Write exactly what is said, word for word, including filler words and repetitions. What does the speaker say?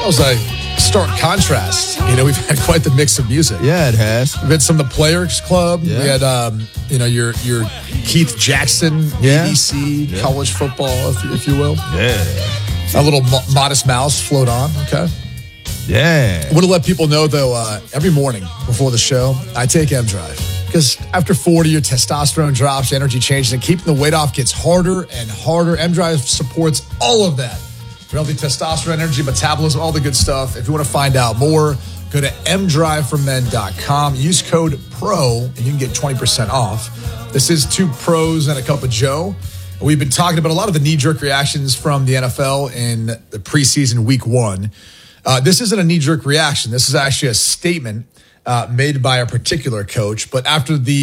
was a stark contrast. You know, we've had quite the mix of music. Yeah, it has. We've had some of the Players Club. Yeah. We had, um, you know, your your Keith Jackson, Yeah. A B C, Yeah. college football, if, if you will. Yeah. A little mo- Modest Mouse float on, okay? Yeah. I want to let people know, though, uh, every morning before the show, I take M-Drive. Because after forty, your testosterone drops, your energy changes, and keeping the weight off gets harder and harder. M-Drive supports all of that. Healthy testosterone, energy, metabolism, all the good stuff. If you want to find out more, go to m drive for men dot com. Use code PRO, and you can get twenty percent off. This is two pros and a cup of Joe. We've been talking about a lot of the knee-jerk reactions from the N F L in the preseason week one. Uh, this isn't a knee-jerk reaction. This is actually a statement uh, made by a particular coach. But after the